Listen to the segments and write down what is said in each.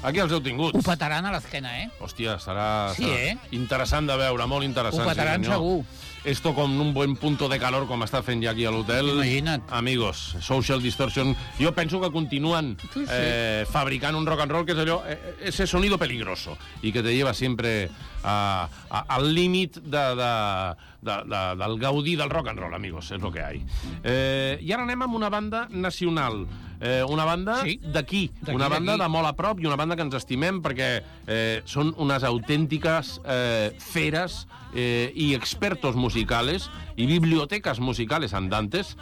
Aquí els heu tingut. Ho petaran a l'esquena, Hòstia, serà Sí, interessant de veure, molt interessant. Ho petaran segur. Esto con un buen punto de calor, com està fent ja aquí a l'hotel. Imagina't. Amigos, Social Distortion. Jo penso que continuen fabricant un rock and roll que és allò, ese sonido peligroso, i que te lleva sempre al límit del gaudí del rock and roll, amigos, és lo que hay. I ara anem amb una banda nacional, una banda d'aquí, una banda de molt a prop i una banda que ens estimem perquè són unes autèntiques feres y expertos musicales y bibliotecas musicales andantes.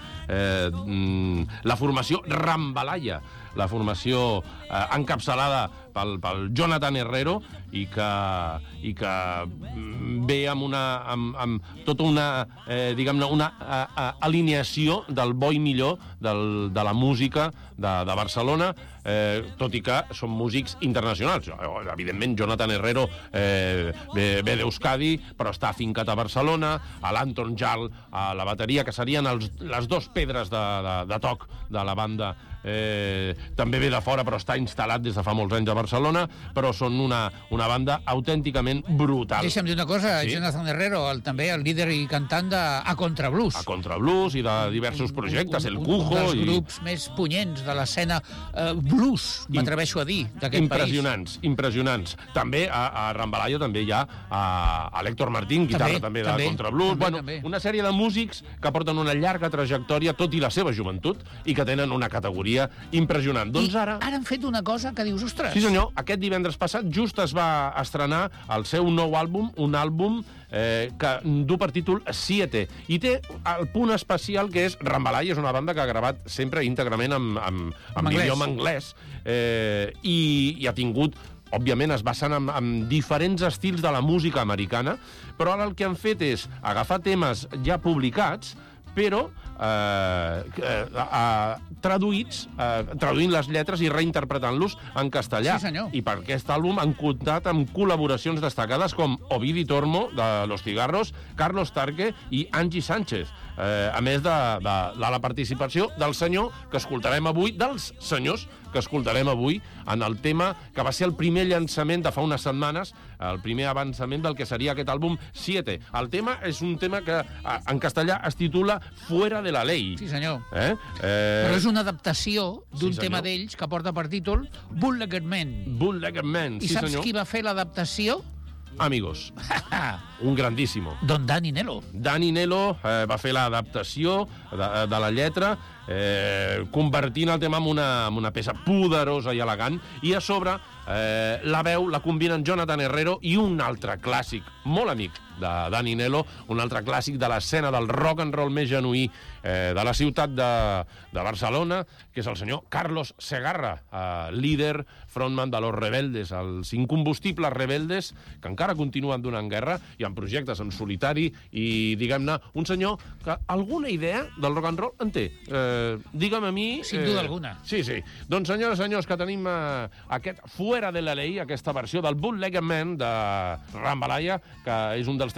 La formació Rambalaya, la formació encapçalada pel Jonathan Herrero i que ve amb tota una, diguem-ne, una alineació del bo i millor de la música de Barcelona, tot i que són músics internacionals. Evidentment, Jonathan Herrero ve d'Euskadi, però està afincat a Barcelona, a l'Anton Jal a la bateria, que serien les dos pedres de toc de la banda. També ve de fora, però està instal·lat des de fa molts anys a Barcelona, però són una banda autènticament brutal. Deixa'm dir una cosa, Jonathan Herrero, també el líder i cantant d'A Contrablues. A Contrablues i de diversos projectes, el Cujo... Un dels grups més punyents de l'escena blues, m'atreveixo a dir, d'aquest país. Impressionants. També a Rambalaya també hi ha a l'Héctor Martín, guitarra també de Contrablues. Bueno, una sèrie de músics que porten una llarga trajectòria, tot i la seva joventut, i que tenen una categoria impressionant. Doncs ara han fet una cosa que dius, ostres... Sí, senyor. Aquest divendres passat just es va estrenar el seu nou àlbum, un àlbum que du per títol Siete, i té el punt especial que és Rambalaya és una banda que ha gravat sempre íntegrament en idioma anglès i ha tingut, òbviament es basen en diferents estils de la música americana, però ara el que han fet és agafar temes ja publicats, però traduint les lletres i reinterpretant-los en castellà. Sí, senyor. I per aquest àlbum han comptat amb col·laboracions destacades com Ovidi Tormo, de Los Cigarros, Carlos Tarque i Angie Sánchez, a més de la participació del senyor que escoltarem avui, dels senyors que escoltarem avui en el tema que va ser el primer llançament de fa unes setmanes, el primer avançament del que seria aquest àlbum Siete. El tema és un tema que en castellà es titula Fuera de la Ley. Sí, senyor. Però és una adaptació d'un tema d'ells que porta per títol Bootlegger Man. Bootlegger Man, sí, senyor. I saps qui va fer l'adaptació? Amigos, un grandíssimo. Don Dani Nelo. Dani Nelo va fer l'adaptació de la lletra, convertint el tema en una peça poderosa i elegant, i a sobre la veu la combinen Jonathan Herrero i un altre clàssic, molt amic de Dani Nelo, un altre clàssic de l'escena del rock and roll més genuí de la ciutat de Barcelona, que és el senyor Carlos Segarra, líder, frontman de Los Rebeldes, els incombustibles Rebeldes, que encara continuen donant guerra i en projectes en solitari, i, diguem-ne, un senyor que alguna idea del rock and roll en té. Digue'm a mi... Sin duda alguna. Sí. Doncs, senyores i senyors, que tenim aquest Fuera de la Ley, aquesta versió del Bootlegger Man de Rambalaya, que és un dels